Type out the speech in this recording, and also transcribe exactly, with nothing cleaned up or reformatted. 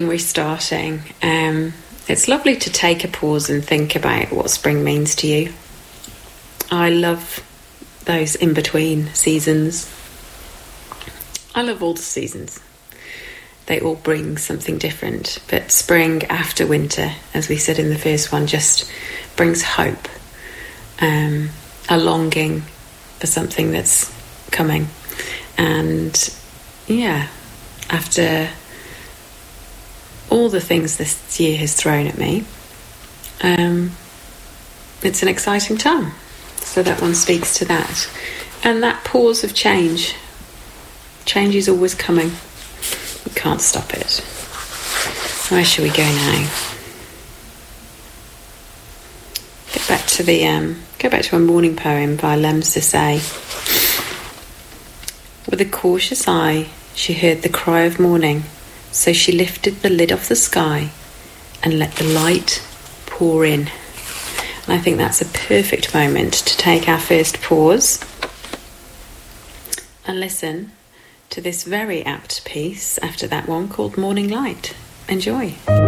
restarting, um, it's lovely to take a pause and think about what spring means to you. I love those in-between seasons. I love all the seasons. They all bring something different. But spring after winter, as we said in the first one, just brings hope, um, a longing for something that's coming. And yeah, after all the things this year has thrown at me, um, it's an exciting time. So that one speaks to that. And that pause of change. Change is always coming. We can't stop it. Where shall we go now? Get back to the um, go back to a morning poem by Lemn Sissay. With a cautious eye, she heard the cry of morning, so she lifted the lid off the sky and let the light pour in. And I think that's a perfect moment to take our first pause and listen to this very apt piece after that one called Morning Light. Enjoy.